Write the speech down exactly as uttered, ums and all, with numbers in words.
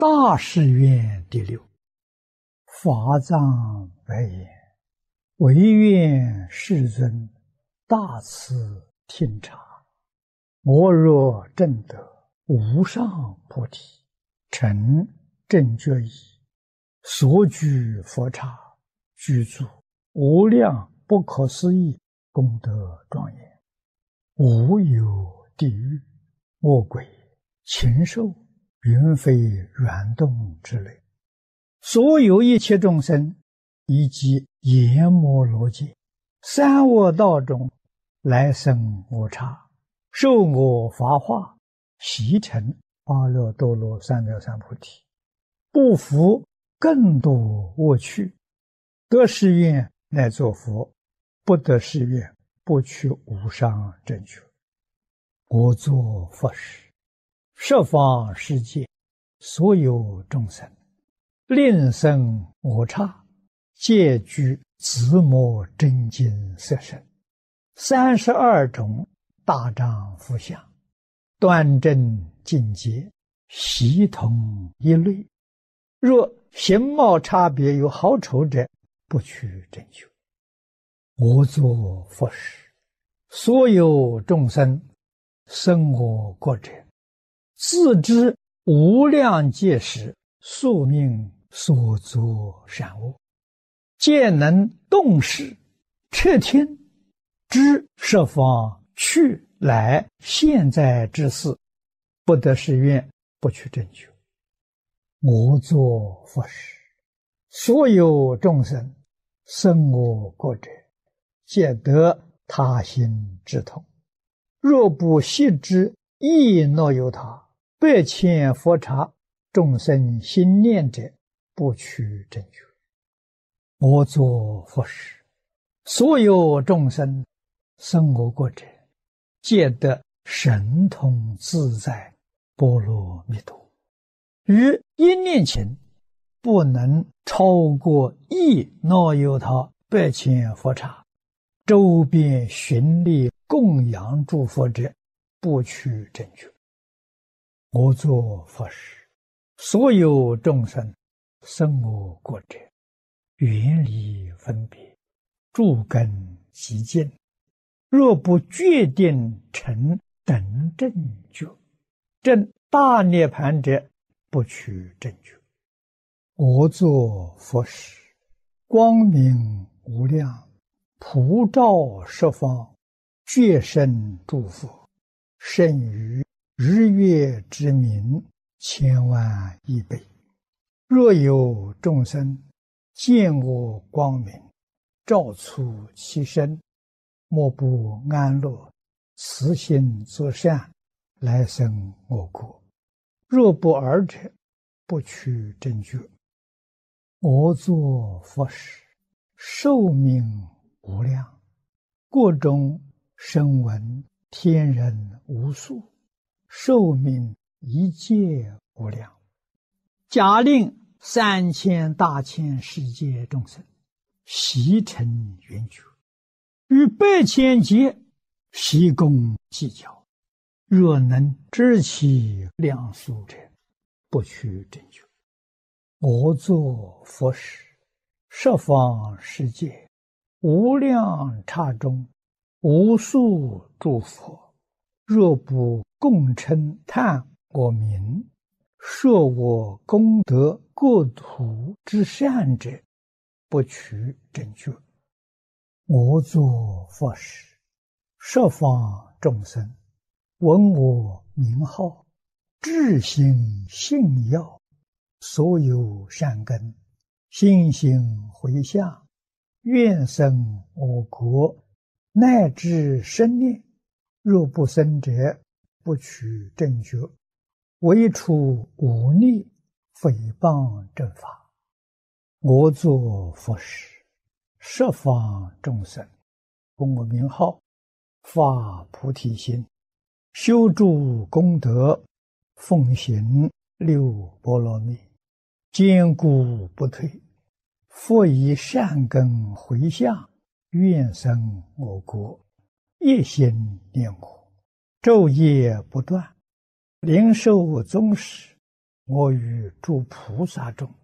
大誓愿第六，法藏白言：唯愿世尊大慈听察，我若证得无上菩提，成正觉意，所居佛刹，具足无量不可思议功德庄严，无有地狱、恶鬼、禽兽、云飞软动之类，所有一切众生，以及阎摩罗界、三恶道中来生无差，受我法化，习成阿耨多罗三藐三菩提，不服更多恶趣，得誓愿乃作佛，不得誓愿不取无上正觉。我作佛时，十方世界所有众生，令生我刹，皆具自摩真经色身，三十二种大丈夫相，端正境界，悉同一类。若形貌差别有好丑者，不取正觉。我作佛时，所有众生生我国者，自知无量劫时宿命所作善恶，皆能动识彻听，知十方去来现在之事，不得誓愿不取正觉。我作佛时，所有众生生我国者，皆得他心之痛。若不悉知亦若有他，百千佛刹众生心念者，不取正觉。我作佛时，所有众生生我国者，皆得神通自在波罗蜜多。于一念前，不能超过亦若有他百千佛刹，周边寻力供养诸佛者，不取正觉。我作佛时，所有众生生我国者，远离分别，诸根极净，若不决定成等正觉，证大涅盘者，不取正觉。我作佛时，光明无量，普照十方，觉生诸佛，胜于日月之明千万亿倍。若有众生见我光明，照出其身，莫不安乐，慈心作善，来生我国。若不尔者，不取正觉。我作佛时，寿命无量，国中声闻天人无数，寿命一界无量。假令三千大千世界众生悉成圆觉，于百千劫悉共计较，若能知其量数者，不取正觉。我作佛时，十方世界无量刹中，无数诸佛，若不共称叹我名，说我功德国土之善者，不取正觉。我作佛时，十方众生闻我名号，至心信要，所有善根心行回向，愿生我国，乃至生念，若不生者，不取正觉。唯除忤逆诽谤正法。我作佛时，十方众生闻我名号，发菩提心，修诸功德，奉行六波罗蜜，坚固不退，复以善根回向，愿生我国，一心念我，昼夜不断，灵受宗室， 我于诸菩萨中